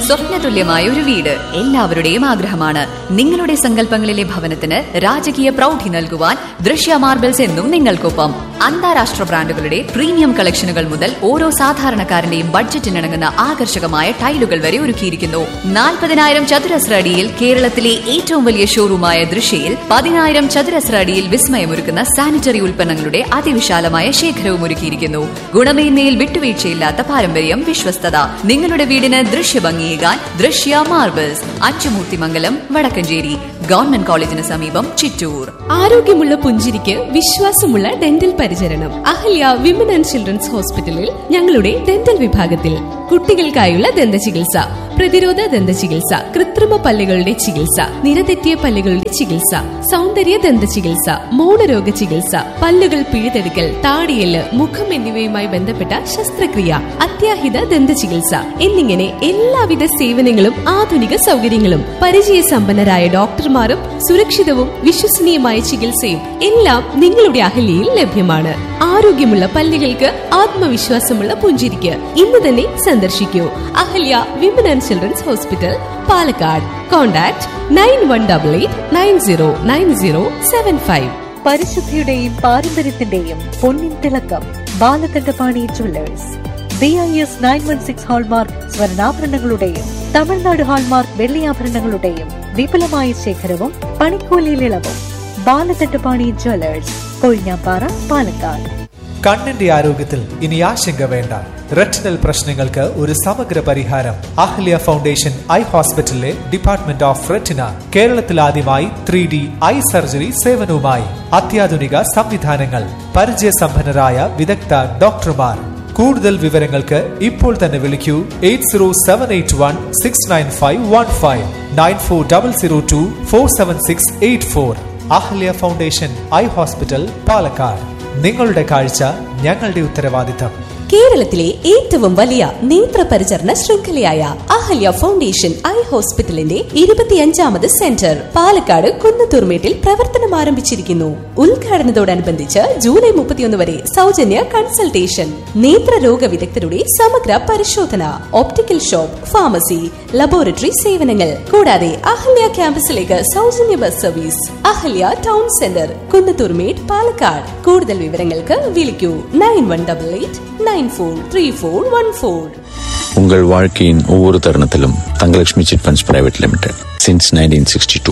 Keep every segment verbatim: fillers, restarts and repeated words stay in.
സ്വപ്നതുല്യമായ ഒരു വീട് എല്ലാവരുടെയും ആഗ്രഹമാണ്. നിങ്ങളുടെ സങ്കല്പങ്ങളിലെ ഭവനത്തിന് രാജകീയ പ്രൗഢി നൽകുവാൻ ദൃശ്യ മാർബിൾസ് എന്നും നിങ്ങൾക്കൊപ്പം. അന്താരാഷ്ട്ര ബ്രാൻഡുകളുടെ പ്രീമിയം കളക്ഷനുകൾ മുതൽ ഓരോ സാധാരണക്കാരന്റെയും ബഡ്ജറ്റിനിണങ്ങുന്ന ആകർഷകമായ ടൈലുകൾ വരെ ഒരുക്കിയിരിക്കുന്നു. നാൽപ്പതിനായിരം ചതുരശ്ര അടിയിൽ കേരളത്തിലെ ഏറ്റവും വലിയ ഷോറൂമായ ദൃശ്യയിൽ പതിനായിരം ചതുരശ്ര അടിയിൽ വിസ്മയമൊരുക്കുന്ന സാനിറ്ററി ഉൽപ്പന്നങ്ങളുടെ അതിവിശാലമായ ശേഖരവും ഒരുക്കിയിരിക്കുന്നു. ഗുണമേന്മയിൽ വിട്ടുവീഴ്ചയില്ലാത്ത പാരമ്പര്യം, വിശ്വസ്തത. നിങ്ങളുടെ വീടിന് ദൃശ്യഭംഗിയേകാൻ ദൃശ്യ മാർബിൾസ്, അച്ചുമൂർത്തിമംഗലം, വടക്കഞ്ചേരി. ഗവൺമെന്റ് കോളേജിന് സമീപം, ചിറ്റൂർ. ആരോഗ്യമുള്ള പുഞ്ചിരിക്ക് വിശ്വാസമുള്ള ഡെന്റൽ പരിചരണം അഹല്യ വിമൻ ആൻഡ് ചിൽഡ്രൻസ് ഹോസ്പിറ്റലിൽ ഞങ്ങളുടെ ഡെന്റൽ വിഭാഗത്തിൽ കുട്ടികൾക്കായുള്ള ദന്ത ചികിത്സ, പ്രതിരോധ ദന്ത ചികിത്സ, കൃത്രിമ പല്ലുകളുടെ ചികിത്സ, നിരതെറ്റിയ പല്ലുകളുടെ ചികിത്സ, സൗന്ദര്യ ദന്ത ചികിത്സ, മൗനരോഗ ചികിത്സ, പല്ലുകൾ പിഴുതെടുക്കൽ, താടിയെല്ല്, മുഖം എന്നിവയുമായി ബന്ധപ്പെട്ട ശസ്ത്രക്രിയ, അത്യാഹിത ദന്ത ചികിത്സ എന്നിങ്ങനെ എല്ലാവിധ സേവനങ്ങളും ആധുനിക സൗകര്യങ്ങളും പരിചയസമ്പന്നരായ ഡോക്ടർമാരും സുരക്ഷിതവും വിശ്വസനീയമായ ചികിത്സയും എല്ലാം നിങ്ങളുടെ അഹല്യയിൽ ലഭ്യമാണ്. ആരോഗ്യമുള്ള പല്ലുകൾക്ക് ആത്മവിശ്വാസമുള്ള പുഞ്ചിരിക്ക് ഇന്ന് തന്നെ സന്ദർശിക്കൂ Ahalya women and children's hospital, Palakkad. Contact nine one double eight nine zero nine zero seven five. പരിശുദ്ധിയുടെയും പാരമ്പര്യത്തിന്റെയും പൊന്നിൻ തിളക്കം Balakandapani Jewellers. B I S nine one six hallmark സ്വർണ്ണാഭരണങ്ങളുടെയും Tamil Nadu hallmark വെള്ളിയാഭരണങ്ങളുടെയും വിപുലമായ ശേഖരവും പണിക്കൂലിയിൽ ഇളവും. ബാലകണ്ഠപാണി ജ്വല്ലേഴ്സ്, കൊഴിഞ്ഞാപ്പാറ, പാലക്കാട്. കണ്ണിന്റെ ആരോഗ്യത്തിൽ ഇനി ആശങ്ക വേണ്ട. റെറ്റിനൽ പ്രശ്നങ്ങൾക്ക് ഒരു സമഗ്ര പരിഹാരം അഹല്യ ഫൗണ്ടേഷൻ ഐ ഹോസ്പിറ്റലിലെ ഡിപ്പാർട്ട്മെന്റ് ഓഫ് റെറ്റിന. കേരളത്തിൽ ആദ്യമായി ത്രീ ഡി ഐ സർജറി സേവനവുമായി അത്യാധുനിക സംവിധാനങ്ങൾ, പരിചയസമ്പന്നരായ വിദഗ്ധ ഡോക്ടർമാർ. കൂടുതൽ വിവരങ്ങൾക്ക് ഇപ്പോൾ തന്നെ വിളിക്കൂ eight zero seven eight one six nine five one five nine four double zero to four seven six eight four. Ahalya foundation eye hospital, Palakkad. നിങ്ങളുടെ കാഴ്ച ഞങ്ങളുടെ ഉത്തരവാദിത്തം. കേരളത്തിലെ ഏറ്റവും വലിയ നേത്രപരിചരണ ശൃംഖലയായ അഹല്യ ഫൗണ്ടേഷൻ ഐ ഹോസ്പിറ്റലിന്റെ ഇരുപത്തിയഞ്ചാമത് സെന്റർ പാലക്കാട് കുന്നത്തൂർമേട്ടിൽ പ്രവർത്തനം ആരംഭിച്ചിരിക്കുന്നു. ഉദ്ഘാടനത്തോടനുബന്ധിച്ച് ജൂലൈ മുപ്പത്തിയൊന്ന് വരെ സൗജന്യ കൺസൾട്ടേഷൻ, നേത്രരോഗ വിദഗ്ധരുടെ സമഗ്ര പരിശോധന, ഓപ്റ്റിക്കൽ ഷോപ്പ്, ഫാർമസി, ലബോറട്ടറി സേവനങ്ങൾ കൂടാതെ അഹല്യ ക്യാമ്പസിലേക്ക് സൗജന്യ bus service. Ahalya town centre, Kunnathurmedu, Palakkad. കൂടുതൽ വിവരങ്ങൾക്ക് വിളിക്കൂ nine one double eight nine four three four one four. உங்கள் வாழ்க்கையின் ஒவ்வொரு தருணத்திலும் Thangalakshmi chit funds private limited since nineteen sixty-two.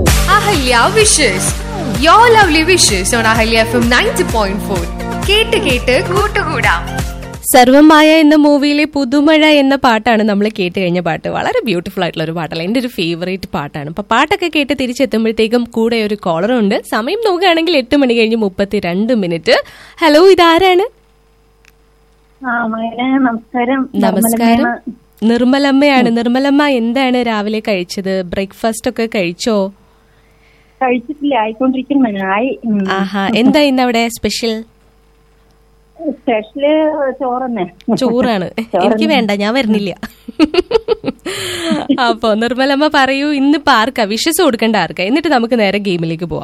Ahalya wishes your lovely wishes on Ahalya F M ninety point four. കേട്ട് കേട്ട് കൂട്ടുകൂടാം. സർവമായ എന്ന മൂവിയിലെ പുതുമഴ എന്ന പാട്ടാണ് നമ്മൾ കേട്ട് കഴിഞ്ഞ പാട്ട്. വളരെ ബ്യൂട്ടിഫുൾ ആയിട്ടുള്ള ഒരു പാട്ടല്ല, എന്റെ ഒരു ഫേവറേറ്റ് പാട്ടാണ്. അപ്പൊ പാട്ടൊക്കെ കേട്ട് തിരിച്ചെത്തുമ്പോഴത്തേക്കും കൂടെ ഒരു കോളറുണ്ട്. സമയം നോക്കുകയാണെങ്കിൽ എട്ട് മണി കഴിഞ്ഞ് മുപ്പത്തിരണ്ട് മിനിറ്റ്. ഹലോ, ഇതാരാണ്? നമസ്കാരം. നമസ്കാരം, നിർമ്മലമ്മയാണ്. നിർമ്മലമ്മ, എന്താണ് രാവിലെ കഴിച്ചത്? ബ്രേക്ക്ഫാസ്റ്റ് ഒക്കെ കഴിച്ചോ? കഴിച്ചിട്ടില്ല, ആയിക്കൊണ്ടിരിക്കുന്നു. ആഹാ, എന്താ ഇന്ന് അവിടെ സ്പെഷ്യൽ? സ്പെഷ്യല് ചോറന്നെ. ചോറാണ്. എനിക്ക് വേണ്ട, ഞാൻ വരുന്നില്ല. അപ്പൊ നിർമ്മലമ്മ പറയൂ, ഇന്നിപ്പോ ആർക്കാ വിഷസ് കൊടുക്കേണ്ട? ആർക്കാ? എന്നിട്ട് നമുക്ക് നേരെ ഗെയിമിലേക്ക് പോവാം.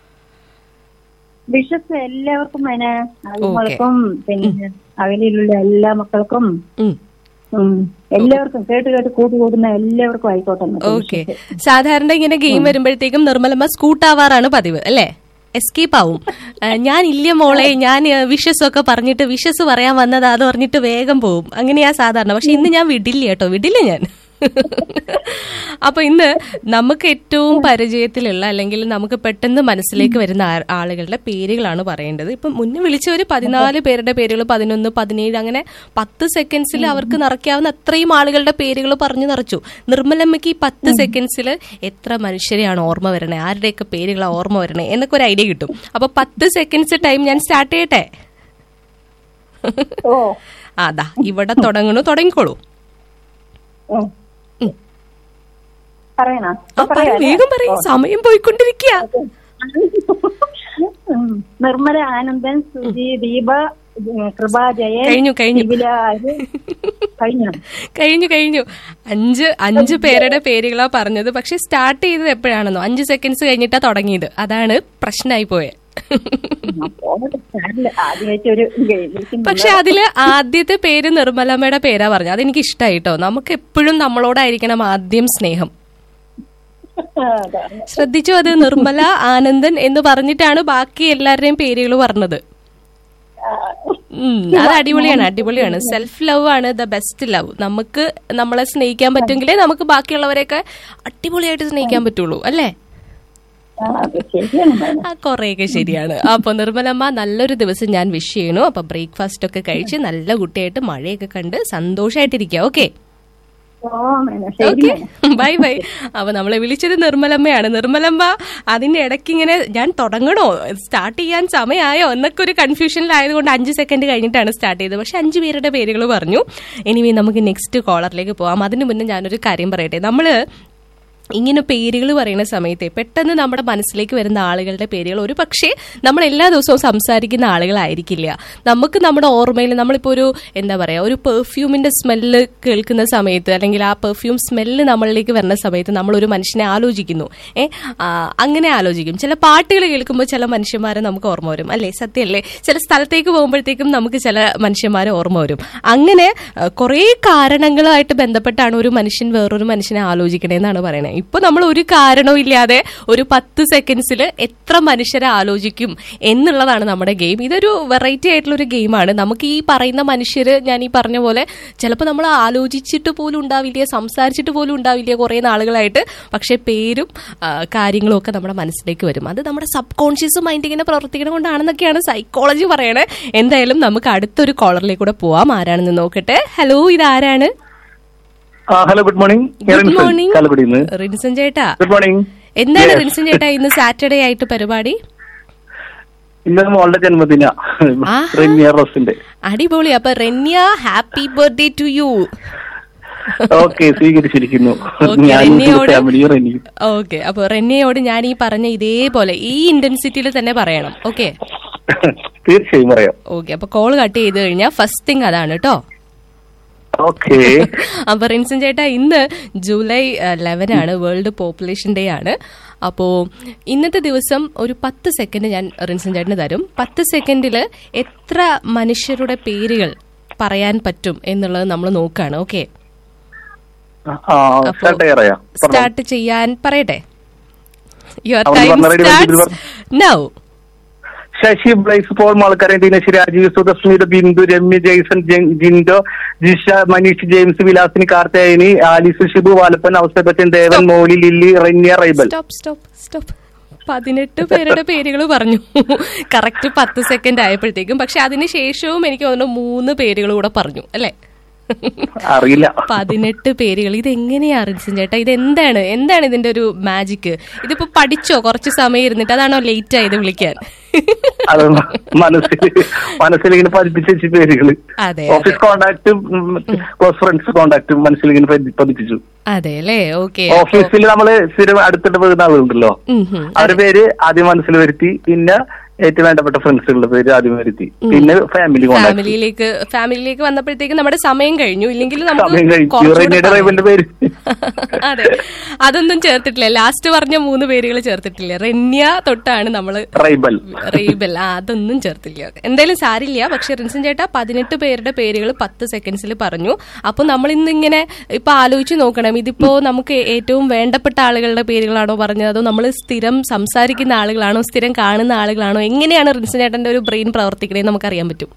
വിഷസ് എല്ലാവർക്കും, മക്കൾക്കും പിന്നെ അകലിലുള്ള എല്ലാ മക്കൾക്കും എല്ലാവർക്കും കേട്ട് കേട്ട് കൂട്ടി കൂടുന്ന എല്ലാവർക്കും ആയിക്കോട്ടെ. ഓക്കെ. സാധാരണ ഇങ്ങനെ ഗെയിം വരുമ്പോഴത്തേക്കും നിർമ്മലമ്മ സ്കൂട്ടാവാറാണ് പതിവ് അല്ലേ? എസ്കേപ്പ് ആവും. ഞാൻ ഇല്ല മോളെ, ഞാൻ വിഷസ് ഒക്കെ പറഞ്ഞിട്ട് വിഷസ് പറയാൻ വന്നതാ അത് പറഞ്ഞിട്ട് വേഗം പോവും. അങ്ങനെയാ സാധാരണ. പക്ഷെ ഇന്ന് ഞാൻ വിടില്ല കേട്ടോ, വിടില്ല ഞാൻ. അപ്പൊ ഇന്ന് നമുക്ക് ഏറ്റവും പരിചയത്തിലുള്ള അല്ലെങ്കിൽ നമുക്ക് പെട്ടെന്ന് മനസ്സിലേക്ക് വരുന്ന ആളുകളുടെ പേരുകളാണ് പറയേണ്ടത്. ഇപ്പൊ മുന്നേ വിളിച്ചവര് പതിനാല് പേരുടെ പേരുകൾ, പതിനൊന്ന്, പതിനേഴ്, അങ്ങനെ പത്ത് സെക്കൻഡ്സിൽ അവർക്ക് നിറയ്ക്കാവുന്ന അത്രയും ആളുകളുടെ പേരുകൾ പറഞ്ഞു നിറച്ചു. നിർമ്മലമ്മയ്ക്ക് ഈ പത്ത് സെക്കൻഡ്സിൽ എത്ര മനുഷ്യരെയാണ് ഓർമ്മ വരണേ, ആരുടെയൊക്കെ പേരുകളാണ് ഓർമ്മ വരണേ എന്നൊക്കെ ഒരു ഐഡിയ കിട്ടും. അപ്പൊ പത്ത് സെക്കൻഡ്സ് ടൈം ഞാൻ സ്റ്റാർട്ട് ചെയ്യട്ടെ? അതാ ഇവിടെ തുടങ്ങണു, തുടങ്ങിക്കോളൂ. വേഗം പറയും, സമയം പോയിക്കൊണ്ടിരിക്കുക. നിർമ്മല, ആനന്ദൻ, സുജി, ദീപ, കൃപാജയൻ. കഴിഞ്ഞു കഴിഞ്ഞു കഴിഞ്ഞു കഴിഞ്ഞു അഞ്ച് അഞ്ച് പേരുടെ പേരുകളാ പറഞ്ഞത്. പക്ഷെ സ്റ്റാർട്ട് ചെയ്തത് എപ്പോഴാണെന്നോ? അഞ്ച് സെക്കൻഡ്സ് കഴിഞ്ഞിട്ടാ തുടങ്ങിയത്. അതാണ് പ്രശ്നമായി പോയത്. ആദ്യമായിട്ടൊരു പക്ഷെ അതില് ആദ്യത്തെ പേര് നിർമ്മലമ്മയുടെ പേരാ പറഞ്ഞു. അതെനിക്ക് ഇഷ്ടായിട്ടോ. നമുക്ക് എപ്പോഴും നമ്മളോടായിരിക്കണം ആദ്യം സ്നേഹം. ശ്രദ്ധിച്ചു, അത് നിർമ്മല ആനന്ദൻ എന്ന് പറഞ്ഞിട്ടാണ് ബാക്കി എല്ലാവരുടെയും പേരുകൾ പറഞ്ഞത്. അത് അടിപൊളിയാണ്, അടിപൊളിയാണ്. സെൽഫ് ലവ് ആണ് ദ ബെസ്റ്റ് ലവ്. നമുക്ക് നമ്മളെ സ്നേഹിക്കാൻ പറ്റുമെങ്കിലേ നമുക്ക് ബാക്കിയുള്ളവരെയൊക്കെ അടിപൊളിയായിട്ട് സ്നേഹിക്കാൻ പറ്റുള്ളൂ, അല്ലേ? ആ കൊറേയൊക്കെ ശരിയാണ്. അപ്പൊ നിർമ്മലമ്മ, നല്ലൊരു ദിവസം ഞാൻ വിഷ് ചെയ്യണു. അപ്പൊ ബ്രേക്ക്ഫാസ്റ്റ് ഒക്കെ കഴിച്ച് നല്ല കുട്ടിയായിട്ട് മഴയൊക്കെ കണ്ട് സന്തോഷമായിട്ടിരിക്കുക. Okay, bye bye. അപ്പൊ നമ്മളെ വിളിച്ചത് നിർമ്മലമ്മയാണ്. നിർമ്മലമ്മ അതിന്റെ ഇടയ്ക്ക് ഇങ്ങനെ ഞാൻ തുടങ്ങണോ, സ്റ്റാർട്ട് ചെയ്യാൻ സമയമായോ എന്നൊക്കെ ഒരു കൺഫ്യൂഷനിലായതുകൊണ്ട് അഞ്ച് സെക്കൻഡ് കഴിഞ്ഞിട്ടാണ് സ്റ്റാർട്ട് ചെയ്തത്. പക്ഷെ അഞ്ചു പേരുടെ പേരുകൾ പറഞ്ഞു. എനിവേ നമുക്ക് നെക്സ്റ്റ് കോളറിലേക്ക് പോവാം. അതിനു മുന്നേ ഞാനൊരു കാര്യം പറയട്ടെ. നമ്മള് ഇങ്ങനെ പേരുകൾ പറയുന്ന സമയത്ത് പെട്ടെന്ന് നമ്മുടെ മനസ്സിലേക്ക് വരുന്ന ആളുകളുടെ പേരുകൾ ഒരു പക്ഷേ നമ്മൾ എല്ലാ ദിവസവും സംസാരിക്കുന്ന ആളുകളായിരിക്കില്ല. നമുക്ക് നമ്മുടെ ഓർമ്മയിൽ നമ്മളിപ്പോൾ ഒരു എന്താ പറയുക, ഒരു പെർഫ്യൂമിന്റെ സ്മെല്ല് കേൾക്കുന്ന സമയത്ത്, അല്ലെങ്കിൽ ആ പെർഫ്യൂം സ്മെല്ല് നമ്മളിലേക്ക് വരുന്ന സമയത്ത് നമ്മളൊരു മനുഷ്യനെ ആലോചിക്കുന്നു. ഏ അങ്ങനെ ആലോചിക്കും. ചില പാട്ടുകൾ കേൾക്കുമ്പോൾ ചില മനുഷ്യന്മാരെ നമുക്ക് ഓർമ്മ വരും, അല്ലേ? സത്യമല്ലേ? ചില സ്ഥലത്തേക്ക് പോകുമ്പോഴത്തേക്കും നമുക്ക് ചില മനുഷ്യന്മാരെ ഓർമ്മ വരും. അങ്ങനെ കുറേ കാരണങ്ങളായിട്ട് ബന്ധപ്പെട്ടാണ് ഒരു മനുഷ്യൻ വേറൊരു മനുഷ്യനെ ആലോചിക്കണേന്നാണ് പറയുന്നത്. ഇപ്പൊ നമ്മൾ ഒരു കാരണവും ഇല്ലാതെ ഒരു പത്ത് സെക്കൻഡ്സിൽ എത്ര മനുഷ്യരെ ആലോചിക്കും എന്നുള്ളതാണ് നമ്മുടെ ഗെയിം. ഇതൊരു വെറൈറ്റി ആയിട്ടുള്ള ഒരു ഗെയിമാണ്. നമുക്ക് ഈ പറയുന്ന മനുഷ്യര്, ഞാൻ ഈ പറഞ്ഞ പോലെ ചിലപ്പോൾ നമ്മൾ ആലോചിച്ചിട്ട് പോലും ഉണ്ടാവില്ല, സംസാരിച്ചിട്ട് പോലും ഉണ്ടാവില്ല കുറെ നാളുകളായിട്ട്. പക്ഷെ പേരും കാര്യങ്ങളും ഒക്കെ നമ്മുടെ മനസ്സിലേക്ക് വരും. അത് നമ്മുടെ സബ് കോൺഷ്യസ് മൈൻഡ് ഇങ്ങനെ പ്രവർത്തിക്കണം കൊണ്ടാണെന്നൊക്കെയാണ് സൈക്കോളജി പറയണേ. എന്തായാലും നമുക്ക് അടുത്തൊരു കോളറിലേക്ക് കൂടെ പോവാം. ആരാണെന്ന് നോക്കട്ടെ. ഹലോ, ഇതാരാണ്? Hello, good morning. Good morning Rinson ചേട്ടാ. Good morning. എന്താണ് റിൻസൻ ചേട്ടാ ഇന്ന് സാറ്റർഡേ ആയിട്ട് പരിപാടി? ഇന്ന് മോളുടെ ജന്മദിന, റെന്യ റോസിന്റെ. അടിപൊളി. അപ്പൊ റെന്യ, happy birthday to you. Okay, സ്വീകരിച്ചിരിക്കുന്നു. ഓക്കെ, അപ്പൊ റെന്യയോട് ഞാൻ ഈ പറഞ്ഞ ഇതേപോലെ ഈ ഇന്റൻസിറ്റിയിൽ തന്നെ പറയണം. ഓക്കെ, തീർച്ചയായും പറയാം. ഓക്കെ, അപ്പൊ കോൾ കട്ട് ചെയ്ത് കഴിഞ്ഞാൽ ഫസ്റ്റ് തിങ് അതാണ് കേട്ടോ. അപ്പൊ റിൻസൻ ചേട്ടാ, ഇന്ന് ജൂലൈ ലെവൻ ആണ്, വേൾഡ് പോപ്പുലേഷൻ ഡേ ആണ്. അപ്പോ ഇന്നത്തെ ദിവസം ഒരു പത്ത് സെക്കൻഡ് ഞാൻ റിൻസൻ ചേട്ടന് തരും. പത്ത് സെക്കൻഡില് എത്ര മനുഷ്യരുടെ പേരുകൾ പറയാൻ പറ്റും എന്നുള്ളത് നമ്മൾ നോക്കാണ്. ഓക്കെ, സ്റ്റാർട്ട് ചെയ്യാൻ പറയട്ടെ. Your time starts now. Sasi, Blaise, Paul, മാൾക്കരൻ, Dinesh, Rajeev, സുധസ്മിത, Bindu, Ramya, Jaison, Jinto, Jisha, Manish, James, Vilasini, കാർത്തേയനി, Alice, Shibu, Valappan, Ousepachan, Devan, Molly, lily, റെന്യ, റൈബൽ. Stop stop stop പതിനെട്ട് പേരുടെ പേരുകൾ പറഞ്ഞു കറക്റ്റ് പത്ത് സെക്കൻഡ് ആയപ്പോഴത്തേക്കും. പക്ഷെ അതിനുശേഷവും എനിക്ക് തോന്നുന്നു മൂന്ന് പേരുകൾ കൂടെ പറഞ്ഞു, അല്ലേ? അറിയില്ല. പതിനെട്ട് പേരുകൾ. ഇതെങ്ങനെയാ റിൻസൻ ചേട്ടാ? ഇതെന്താണ് എന്താണ് ഇതിന്റെ ഒരു മാജിക്? ഇതിപ്പോ പഠിച്ചോ കുറച്ച് സമയം ഇരുന്നിട്ട്? അതാണോ ലേറ്റ് ആയത് വിളിക്കാൻ? മനസ്സിലിങ്ങനെ പതിപ്പിച്ച പേരുകള്. Office contact, close friends contact മനസ്സിലിങ്ങനെ പതിപ്പിച്ചു. അതെ അല്ലേ? ഓക്കെ. ഓഫീസിൽ നമ്മള് സ്ഥിരം അടുത്തിട്ട് പോകുന്ന ആളുകളുണ്ടല്ലോ, അവരുടെ പേര് ആദ്യം മനസ്സിൽ വരുത്തി, പിന്നെ ഏറ്റവും വേണ്ടപ്പെട്ട ഫ്രണ്ട്സുകളുടെ പേര് ആദ്യം വരുത്തി, പിന്നെ ഫാമിലി ഫാമിലിയിലേക്ക് ഫാമിലിയിലേക്ക് വന്നപ്പോഴത്തേക്ക് നമ്മുടെ സമയം കഴിഞ്ഞു. ഇല്ലെങ്കിൽ പേര് അതെ, അതൊന്നും ചേർത്തിട്ടില്ല. ലാസ്റ്റ് പറഞ്ഞ മൂന്ന് പേരുകൾ ചേർത്തിട്ടില്ല. റെന്യ തൊട്ടാണ് നമ്മള് റൈബൽ റൈബൽ ആ അതൊന്നും ചേർത്തില്ല. എന്തായാലും സാരില്ല. പക്ഷെ റിൻസൻ ചേട്ടാ പതിനെട്ട് പേരുടെ പേരുകൾ പത്ത് സെക്കൻഡ്സിൽ പറഞ്ഞു. അപ്പൊ നമ്മൾ ഇന്നിങ്ങനെ ഇപ്പൊ ആലോചിച്ച് നോക്കണം, ഇതിപ്പോ നമുക്ക് ഏറ്റവും വേണ്ടപ്പെട്ട ആളുകളുടെ പേരുകളാണോ പറഞ്ഞത്, അതോ നമ്മൾ സ്ഥിരം സംസാരിക്കുന്ന ആളുകളാണോ, സ്ഥിരം കാണുന്ന ആളുകളാണോ? എങ്ങനെയാണ് റിൻസൻ ചേട്ടന്റെ ഒരു ബ്രെയിൻ പ്രവർത്തിക്കണേന്ന് നമുക്കറിയാൻ പറ്റും.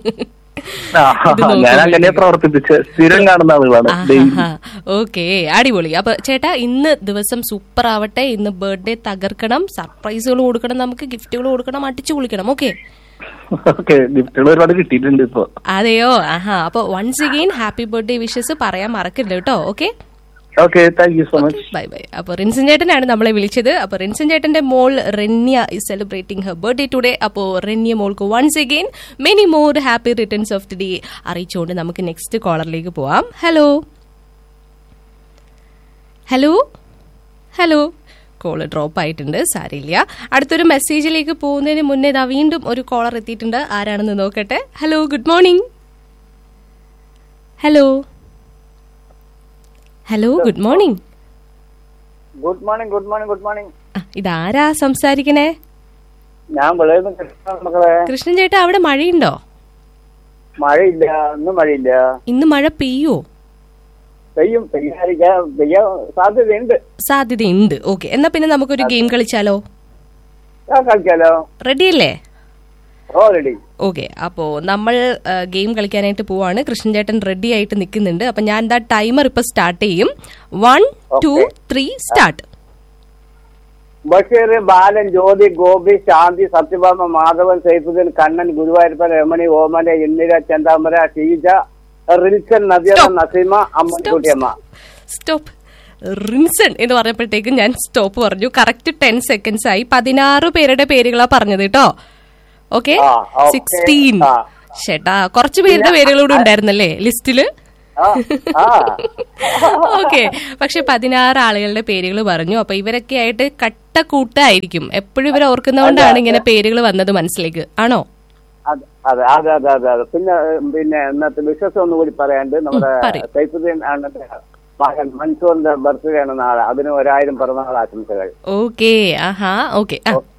ഓക്കെ, അടിപൊളി. അപ്പൊ ചേട്ടാ ഇന്ന് ദിവസം സൂപ്പർ ആവട്ടെ. ഇന്ന് ബർത്ത്ഡേ തകർക്കണം, സർപ്രൈസുകൾ കൊടുക്കണം, നമുക്ക് ഗിഫ്റ്റുകൾ കൊടുക്കണം, അടിച്ചു പൊളിക്കണം. ഓക്കെ, അതെയോ? ആഹാ. അപ്പൊ once again happy birthday wishes പറയാൻ മറക്കരുത് കേട്ടോ. Okay, okay, thank you so much. Bye bye. അപ്പൊ റിൻസൻ ചേട്ടനാണ് നമ്മളെ വിളിച്ചത്. അപ്പൊ റിൻസൻ ചേട്ടന്റെ മോൾ റെന്യ is celebrating Har birthday today. അപ്പോ റെന്യ മോൾക്ക് once again many more happy returns of the day അറിയിച്ചുകൊണ്ട് നമുക്ക് നെക്സ്റ്റ് കോളറിലേക്ക് പോവാം. Hello hello hello call drop ആയിട്ടുണ്ട്, സാരില്ല. അടുത്തൊരു മെസ്സേജിലേക്ക് പോകുന്നതിന് മുന്നേ ഇതാ വീണ്ടും ഒരു കോളർ എത്തിയിട്ടുണ്ട്. ആരാണെന്ന് നോക്കട്ടെ. Hello, good morning. Hello hello good morning. Good morning good morning good morning. ഇതാരാ സംസാരിക്കണേ? ഞാൻ വിളയുന്ന മക്കളെ. കൃഷ്ണൻ ചേട്ടാ, അവിടെ മഴയുണ്ടോ? മഴയില്ല, ഇന്ന് മഴയില്ല. ഇന്ന് മഴ പെയ്യോ? പെയ്യും, പെയ്യാതിരിക്കാൻ പെയ്യാൻ സാധ്യതയുണ്ട്. സാധ്യതയുണ്ട്. ഓക്കെ, എന്നാ പിന്നെ നമുക്കൊരു ഗെയിം കളിച്ചാലോ? കളിച്ചാലോ? റെഡി അല്ലേ? ഓ റെഡി. ഓക്കെ, അപ്പോ നമ്മൾ ഗെയിം കളിക്കാനായിട്ട് പോവാണ്. കൃഷ്ണൻ ചേട്ടൻ റെഡി ആയിട്ട് നിൽക്കുന്നുണ്ട്. അപ്പൊ ഞാൻ എന്താ ടൈമർ ഇപ്പൊ സ്റ്റാർട്ട് ചെയ്യും. One two three start. Basheer, ബാലൻ, ജ്യോതി, ഗോപി, ശാന്തി, സത്യഭാമ, മാധവൻ, സൈഫുദ്ദീൻ, കണ്ണൻ, ഗുരുവായൂരപ്പൻ, രമണി, ഓമന, ഇന്ദിര, ചന്താമര, ഷീജ, റിൽസൺ, നദിയ, നസീമ, അമ്മൻകുട്ടിയമ്മ. സ്റ്റോപ്പ്. റിൻസൺ എന്ന് പറഞ്ഞപ്പോഴത്തേക്കും ഞാൻ സ്റ്റോപ്പ് പറഞ്ഞു. കറക്റ്റ് ടെൻ സെക്കൻഡ്സ് ആയി. പതിനാറ് പേരുടെ പേരുകളാ പറഞ്ഞത് കേട്ടോ. Okay, sixteen. ചേട്ടാ, കുറച്ചു പേരുടെ പേരുകളൂടെ ഉണ്ടായിരുന്നല്ലേ ലിസ്റ്റില്? ഓക്കെ, പക്ഷെ പതിനാറ് ആളുകളുടെ പേരുകൾ പറഞ്ഞു. അപ്പൊ ഇവരൊക്കെ ആയിട്ട് കട്ടക്കൂട്ടായിരിക്കും. എപ്പോഴും ഇവർ ഓർക്കുന്നതുകൊണ്ടാണ് ഇങ്ങനെ പേരുകൾ വന്നത് മനസ്സിലേക്ക്, ആണോ? അതെ അതെ അതെ അതെ അതെ. പിന്നെ പിന്നെ ഇന്നത്തെ വിശ്വാസം ഒന്നുകൂടി പറയാണ്ട്, നമ്മുടെ സൈഫുദ്ദീൻ മകൻ മൻസൂറിന്റെ ബർത്ത്ഡേ ആണ് നാളെ. അതിന് ഒരായിരം പിറന്നാൾ ആശംസകൾ. ഓക്കെ, ആഹാ, ഓക്കെ.